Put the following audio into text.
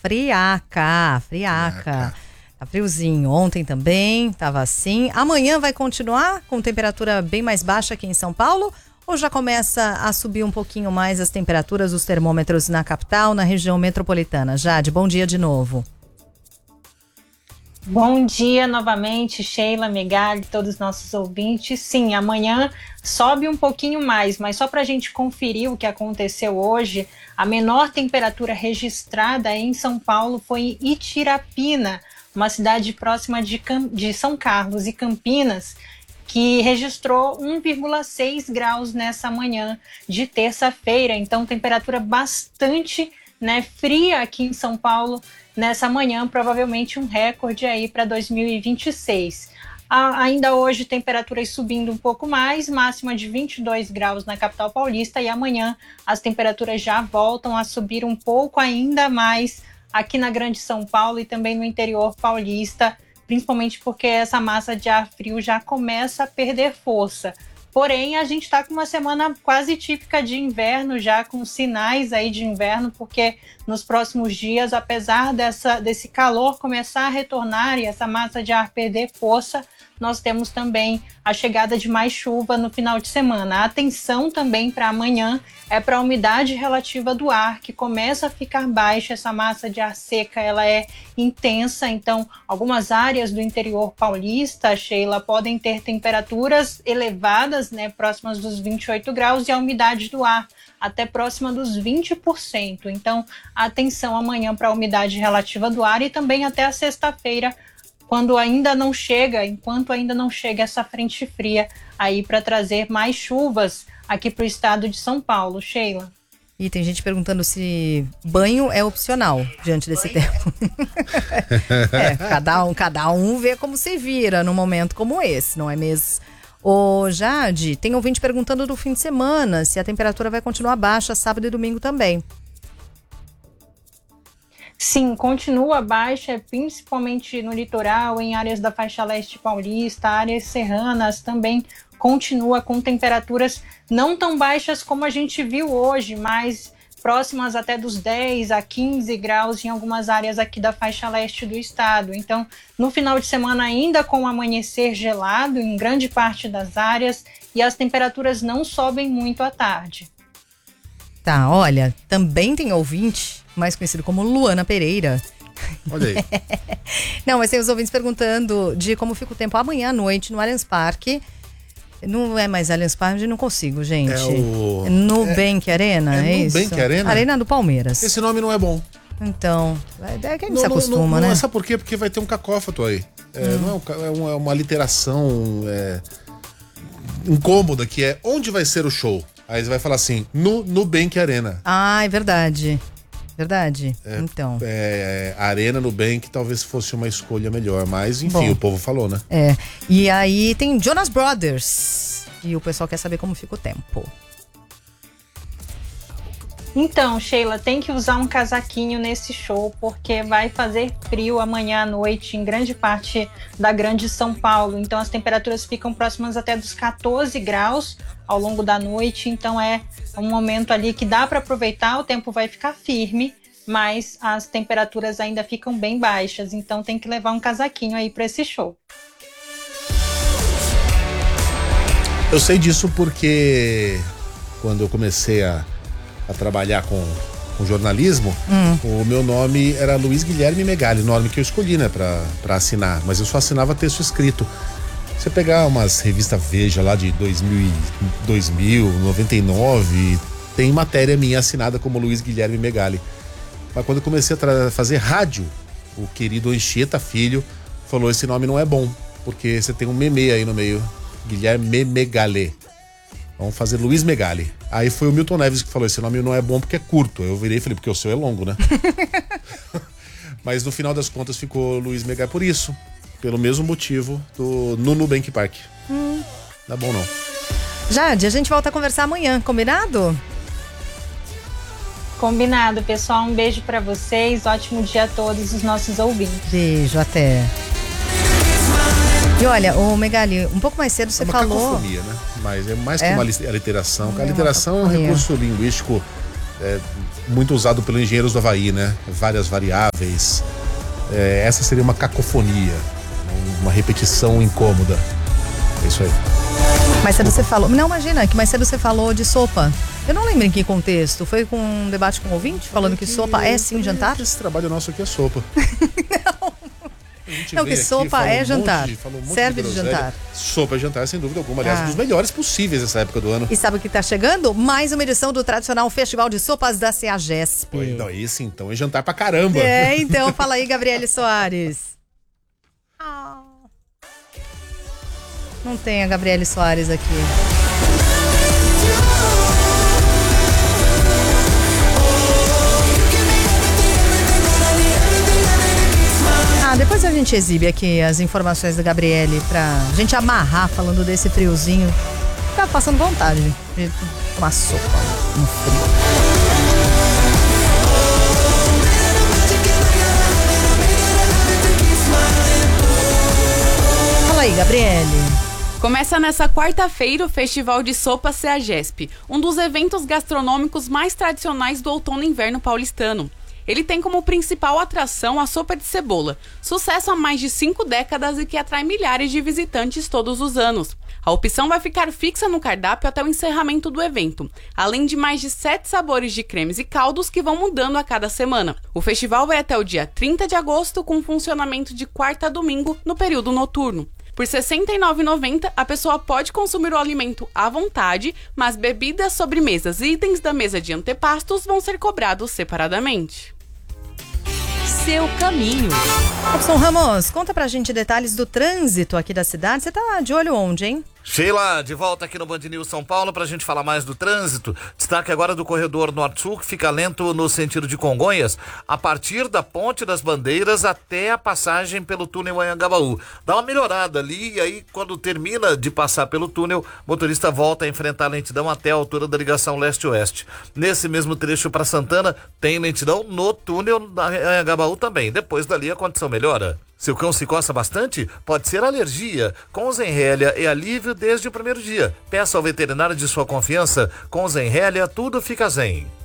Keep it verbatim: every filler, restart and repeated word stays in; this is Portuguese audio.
friaca, friaca. friaca. Tá friozinho. Ontem também tava assim. Amanhã vai continuar com temperatura bem mais baixa aqui em São Paulo? Ou já começa a subir um pouquinho mais as temperaturas, os termômetros na capital, na região metropolitana? Jade, bom dia de novo. Bom dia novamente, Sheila, Megali, todos os nossos ouvintes. Sim, amanhã sobe um pouquinho mais, mas só para a gente conferir o que aconteceu hoje, a menor temperatura registrada em São Paulo foi em Itirapina, uma cidade próxima de, Cam- de São Carlos e Campinas, que registrou um vírgula seis graus nessa manhã de terça-feira. Então, temperatura bastante, né, fria aqui em São Paulo nessa manhã, provavelmente um recorde aí para dois mil e vinte e seis. A, ainda hoje, temperaturas subindo um pouco mais, máxima de vinte e dois graus na capital paulista, e amanhã as temperaturas já voltam a subir um pouco ainda mais aqui na Grande São Paulo e também no interior paulista, principalmente porque essa massa de ar frio já começa a perder força. Porém, a gente está com uma semana quase típica de inverno, já com sinais aí de inverno, porque nos próximos dias, apesar dessa, desse calor começar a retornar e essa massa de ar perder força, nós temos também a chegada de mais chuva no final de semana. A atenção também para amanhã é para a umidade relativa do ar, que começa a ficar baixa. Essa massa de ar seca, ela é intensa, então algumas áreas do interior paulista, Sheila, podem ter temperaturas elevadas, né, próximas dos vinte e oito graus, e a umidade do ar até próxima dos vinte por cento. Então, atenção amanhã para a umidade relativa do ar e também até a sexta-feira, quando ainda não chega, enquanto ainda não chega essa frente fria aí para trazer mais chuvas aqui para o estado de São Paulo. Sheila. E tem gente perguntando se banho é opcional diante desse banho. tempo. é, cada um, cada um vê como se vira num momento como esse, não é mesmo? Ô Jade, tem ouvinte perguntando do fim de semana, se a temperatura vai continuar baixa sábado e domingo também. Sim, continua baixa, principalmente no litoral, em áreas da faixa leste paulista, áreas serranas também continua com temperaturas não tão baixas como a gente viu hoje, mas próximas até dos dez a quinze graus em algumas áreas aqui da faixa leste do estado. Então, no final de semana ainda com o amanhecer gelado em grande parte das áreas e as temperaturas não sobem muito à tarde. Tá, olha, também tem ouvinte, mais conhecido como Luana Pereira. Olha aí. Não, mas tem os ouvintes perguntando de como fica o tempo amanhã à noite no Allianz Parque. Não é mais Allianz Parque, não consigo, gente. É o... Nubank é, Arena, é, é isso? Nubank Arena? Arena do Palmeiras. Esse nome não é bom. Então, é que a gente não, se acostuma, não, né? Não, sabe por quê? Porque vai ter um cacófato aí. É, hum. Não é, um, é, uma, é uma literação é, incômoda, que é onde vai ser o show? Aí você vai falar assim, no Nubank Arena. Ah, é verdade. Verdade. É, então. É, a Arena Nubank talvez fosse uma escolha melhor, mas enfim, Bom, o povo falou, né? É. E aí tem Jonas Brothers. E o pessoal quer saber como fica o tempo. Então, Sheila, tem que usar um casaquinho nesse show, porque vai fazer frio amanhã à noite em grande parte da Grande São Paulo. Então, as temperaturas ficam próximas até dos catorze graus ao longo da noite. Então, é um momento ali que dá para aproveitar, o tempo vai ficar firme, mas as temperaturas ainda ficam bem baixas. Então, tem que levar um casaquinho aí para esse show. Eu sei disso porque quando eu comecei a a trabalhar com, com jornalismo, hum. o meu nome era Luiz Guilherme Megali, nome que eu escolhi, né, pra, pra assinar, mas eu só assinava texto escrito. Você pegar umas revistas Veja lá de dois mil, noventa e nove, tem matéria minha assinada como Luiz Guilherme Megali. Mas quando eu comecei a tra- fazer rádio, o querido Anchieta Filho falou, esse nome não é bom, porque você tem um meme aí no meio, Guilherme Megali. Vamos fazer Luiz Megali. Aí foi o Milton Neves que falou, esse nome não é bom porque é curto. Eu virei e falei, porque o seu é longo, né? Mas no final das contas ficou Luiz Megali por isso. Pelo mesmo motivo do no Nubank Park. Hum. Não é bom não. Jade, a gente volta a conversar amanhã, combinado? Combinado, pessoal. Um beijo pra vocês. Ótimo dia a todos os nossos ouvintes. Beijo, até. E olha, ô Megali, um pouco mais cedo você é uma falou... cacofonia, né? Mas é mais que é? uma aliteração. É a literação é um recurso linguístico é muito usado pelos engenheiros do Havaí, né? Várias variáveis. É, essa seria uma cacofonia, uma repetição incômoda. É isso aí. Mais cedo você falou. Não, imagina, que mais cedo você falou de sopa. Eu não lembro em que contexto. Foi com um debate com um ouvinte falando que, que sopa é sim jantar? Esse trabalho nosso aqui é sopa. Não. Não, que sopa aqui, é um jantar. Monte, um Serve de, de jantar. Sopa é jantar, sem dúvida alguma. Aliás, ah. um dos melhores possíveis nessa época do ano. E sabe o que está chegando? Mais uma edição do tradicional Festival de Sopas da CEAGESP. Pô, então, esse então é jantar pra caramba. É, então, fala aí, Gabriele Soares. Oh. Não tem a Gabriele Soares aqui. Ah, depois a gente exibe aqui as informações da Gabriele pra gente amarrar falando desse friozinho. Ficar passando vontade de tomar sopa no frio. Fala aí, Gabriele. Começa nessa quarta-feira o Festival de Sopa CEAGESP, um dos eventos gastronômicos mais tradicionais do outono e inverno paulistano. Ele tem como principal atração a sopa de cebola, sucesso há mais de cinco décadas e que atrai milhares de visitantes todos os anos. A opção vai ficar fixa no cardápio até o encerramento do evento, além de mais de sete sabores de cremes e caldos que vão mudando a cada semana. O festival vai até o dia trinta de agosto, com funcionamento de quarta a domingo no período noturno. Por sessenta e nove reais e noventa centavos, a pessoa pode consumir o alimento à vontade, mas bebidas, sobremesas e itens da mesa de antepastos vão ser cobrados separadamente. Seu caminho. Robson Ramos, conta pra gente detalhes do trânsito aqui da cidade. Você tá de olho onde, hein? Sheila, de volta aqui no Band News São Paulo pra gente falar mais do trânsito. Destaque agora do corredor Norte-Sul, que fica lento no sentido de Congonhas, a partir da Ponte das Bandeiras até a passagem pelo túnel Anhangabaú. Dá uma melhorada ali e aí quando termina de passar pelo túnel, o motorista volta a enfrentar a lentidão até a altura da ligação leste-oeste. Nesse mesmo trecho para Santana, tem lentidão no túnel da Anhangabaú também. Depois dali a condição melhora. Seu cão se coça bastante? Pode ser alergia. Com Zenrelia é alívio desde o primeiro dia. Peça ao veterinário de sua confiança. Com Zenrelia tudo fica zen.